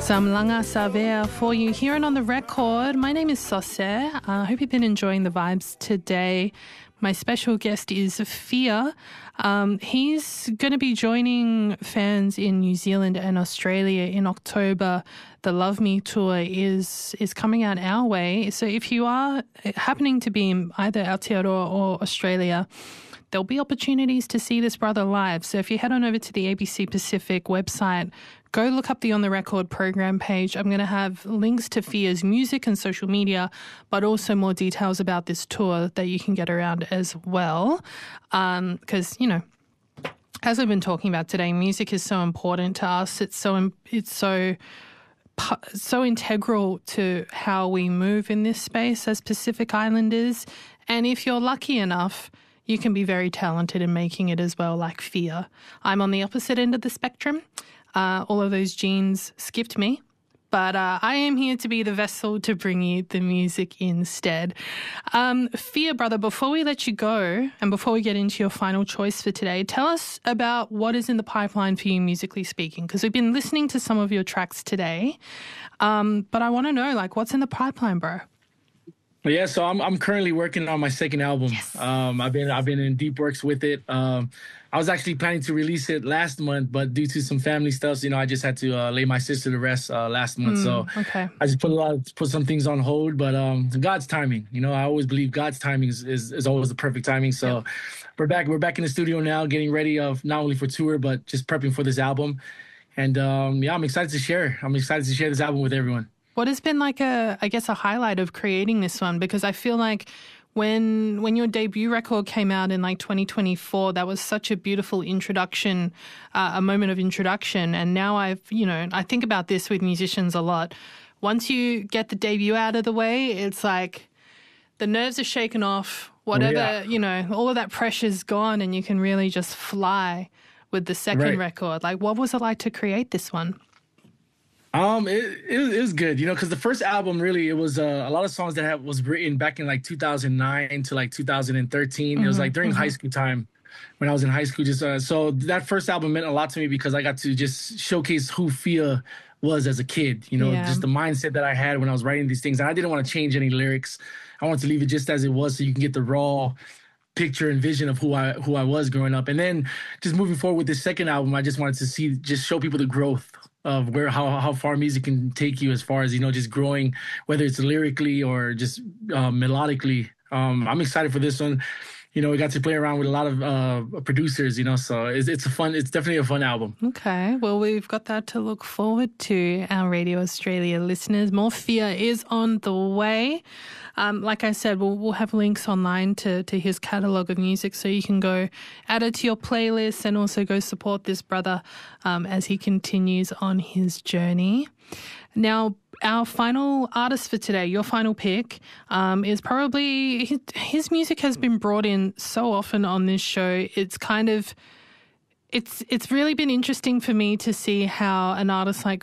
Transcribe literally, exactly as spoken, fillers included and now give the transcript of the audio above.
Some Langa Savea for you here and on the record. My name is Sose. Uh, I hope you've been enjoying the vibes today. My special guest is Fia. Um, he's going to be joining fans in New Zealand and Australia in October. The Love Me tour is is coming out our way. So if you are happening to be in either Aotearoa or Australia, there'll be opportunities to see this brother live. So if you head on over to the A B C Pacific website, go look up the On The Record program page. I'm going to have links to Fia's music and social media, but also more details about this tour that you can get around as well. Because, um, you know, as we've been talking about today, music is so important to us. It's so it's so so integral to how we move in this space as Pacific Islanders. And if you're lucky enough, you can be very talented in making it as well, like Fia. I'm on the opposite end of the spectrum. Uh, all of those genes skipped me. But uh, I am here to be the vessel to bring you the music instead. Um, Fia, brother, before we let you go and before we get into your final choice for today, tell us about what is in the pipeline for you musically speaking, because we've been listening to some of your tracks today. Um, but I want to know, like, what's in the pipeline, bro? Yeah, so I'm I'm currently working on my second album. Yes. Um, I've been I've been in deep works with it. Um, I was actually planning to release it last month, but due to some family stuff, you know, I just had to uh, lay my sister to rest uh, last month. Mm, so okay. I just put a lot of, put some things on hold. But um, God's timing, you know, I always believe God's timing is is, is always the perfect timing. So yep. we're back we're back in the studio now, getting ready of not only for tour but just prepping for this album. And um, yeah, I'm excited to share. I'm excited to share this album with everyone. What has been like a, I guess, a highlight of creating this one? Because I feel like when when your debut record came out in like twenty twenty-four, that was such a beautiful introduction, uh, a moment of introduction. And now I've, you know, I think about this with musicians a lot. Once you get the debut out of the way, it's like the nerves are shaken off, whatever, yeah. you know, all of that pressure's gone and you can really just fly with the second right. record. Like, what was it like to create this one? Um, it, it it was good, you know, because the first album really it was uh, a lot of songs that have, was written back in like two thousand nine to like two thousand thirteen. Mm-hmm, it was like during mm-hmm. high school time when I was in high school. Just uh, so that first album meant a lot to me because I got to just showcase who Fia was as a kid, you know, yeah. just the mindset that I had when I was writing these things, and I didn't want to change any lyrics. I wanted to leave it just as it was, so you can get the raw picture and vision of who I who I was growing up. And then just moving forward with this second album, I just wanted to see just show people the growth of where how how far music can take you as far as, you know, just growing, whether it's lyrically or just uh, melodically. Um, I'm excited for this one. You know, we got to play around with a lot of uh, producers, you know, so it's, it's a fun, it's definitely a fun album. Okay, well, we've got that to look forward to, our Radio Australia listeners. More Fia is on the way. Um, like I said, we'll, we'll have links online to, to his catalogue of music so you can go add it to your playlist and also go support this brother um, as he continues on his journey. Now, our final artist for today, your final pick, um, is probably, his, his music has been brought in so often on this show. It's kind of, it's it's really been interesting for me to see how an artist like